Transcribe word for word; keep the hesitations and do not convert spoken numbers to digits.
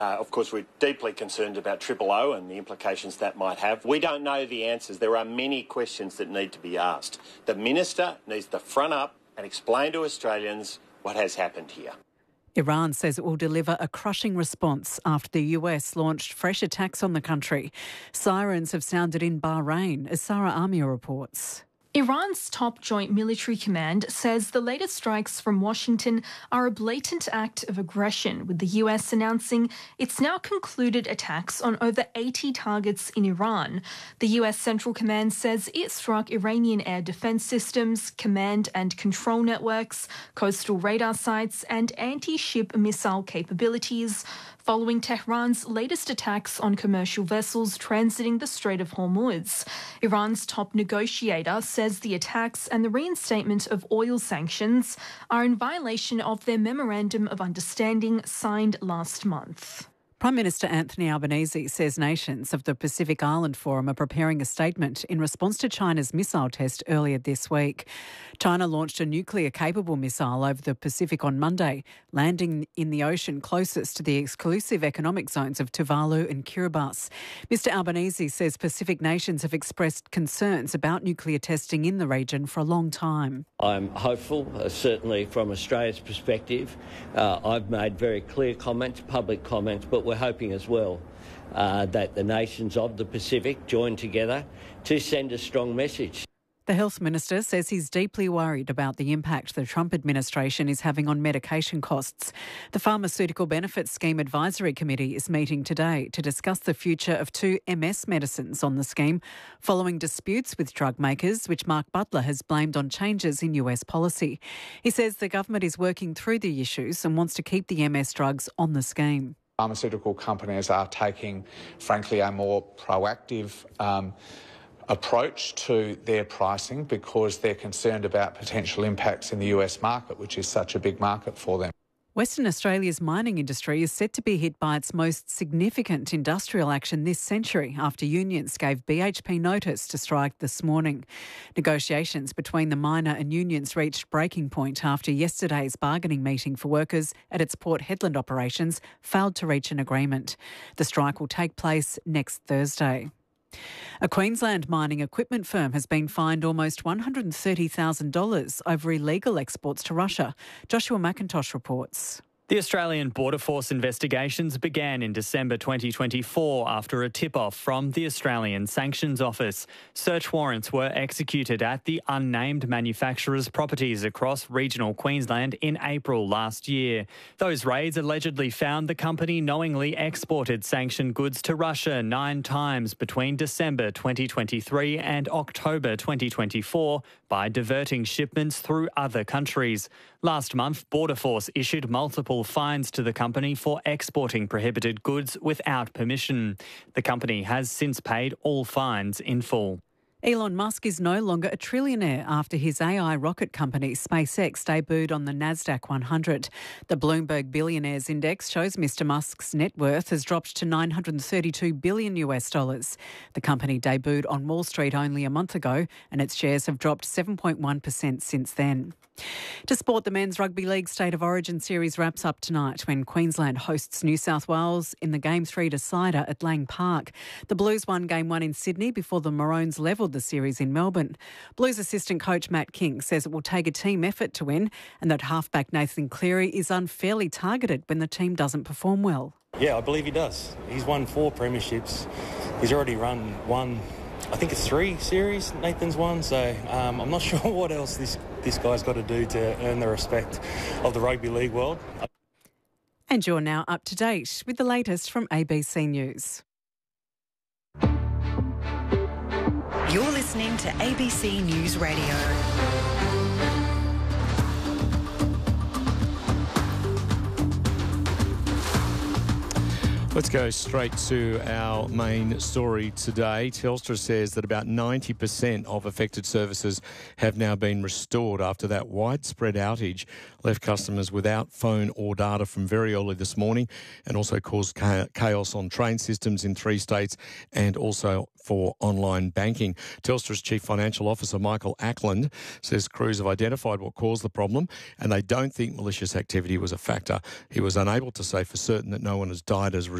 Uh, of course, we're deeply concerned about Triple O and the implications that might have. We don't know the answers. There are many questions that need to be asked. The Minister needs to front up and explain to Australians what has happened here. Iran says it will deliver a crushing response after the U S launched fresh attacks on the country. Sirens have sounded in Bahrain, as Sarah Amir reports. Iran's top joint military command says the latest strikes from Washington are a blatant act of aggression, with the U S announcing it's now concluded attacks on over eighty targets in Iran. The U S Central Command says it struck Iranian air defense systems, command and control networks, coastal radar sites and anti-ship missile capabilities, following Tehran's latest attacks on commercial vessels transiting the Strait of Hormuz. Iran's top negotiator says the attacks and the reinstatement of oil sanctions are in violation of their Memorandum of Understanding signed last month. Prime Minister Anthony Albanese says nations of the Pacific Island Forum are preparing a statement in response to China's missile test earlier this week. China launched a nuclear-capable missile over the Pacific on Monday, landing in the ocean closest to the exclusive economic zones of Tuvalu and Kiribati. Mister Albanese says Pacific nations have expressed concerns about nuclear testing in the region for a long time. I'm hopeful, uh, certainly from Australia's perspective. Uh, I've made very clear comments, public comments, but we're hoping as well uh, that the nations of the Pacific join together to send a strong message. The Health Minister says he's deeply worried about the impact the Trump administration is having on medication costs. The Pharmaceutical Benefits Scheme Advisory Committee is meeting today to discuss the future of two M S medicines on the scheme, following disputes with drug makers, which Mark Butler has blamed on changes in U S policy. He says the government is working through the issues and wants to keep the M S drugs on the scheme. Pharmaceutical companies are taking, frankly, a more proactive um, approach to their pricing because they're concerned about potential impacts in the U S market, which is such a big market for them. Western Australia's mining industry is set to be hit by its most significant industrial action this century after unions gave B H P notice to strike this morning. Negotiations between the miner and unions reached breaking point after yesterday's bargaining meeting for workers at its Port Hedland operations failed to reach an agreement. The strike will take place next Thursday. A Queensland mining equipment firm has been fined almost one hundred thirty thousand dollars over illegal exports to Russia. Joshua McIntosh reports. The Australian Border Force investigations began in December twenty twenty-four after a tip-off from the Australian Sanctions Office. Search warrants were executed at the unnamed manufacturer's properties across regional Queensland in April last year. Those raids allegedly found the company knowingly exported sanctioned goods to Russia nine times between December twenty twenty-three and October twenty twenty-four by diverting shipments through other countries. Last month, Border Force issued multiple fines to the company for exporting prohibited goods without permission. The company has since paid all fines in full. Elon Musk is no longer a trillionaire after his A I rocket company SpaceX debuted on the Nasdaq one hundred. The Bloomberg Billionaires Index shows Mister Musk's net worth has dropped to nine hundred thirty-two billion U S dollars. The company debuted on Wall Street only a month ago and its shares have dropped seven point one percent since then. To sport, the Men's Rugby League State of Origin series wraps up tonight when Queensland hosts New South Wales in the Game three decider at Lang Park. The Blues won Game one in Sydney before the Maroons levelled the series in Melbourne. Blues assistant coach Matt King says it will take a team effort to win and that halfback Nathan Cleary is unfairly targeted when the team doesn't perform well. Yeah, I believe he does. He's won four premierships. He's already run one, I think it's three series Nathan's won, so um, I'm not sure what else this, this guy's got to do to earn the respect of the rugby league world. And you're now up to date with the latest from A B C News. You're listening to A B C News Radio. Let's go straight to our main story today. Telstra says that about ninety percent of affected services have now been restored after that widespread outage left customers without phone or data from very early this morning and also caused chaos on train systems in three states and also for online banking. Telstra's Chief Financial Officer, Michael Ackland, says crews have identified what caused the problem and they don't think malicious activity was a factor. He was unable to say for certain that no one has died as a result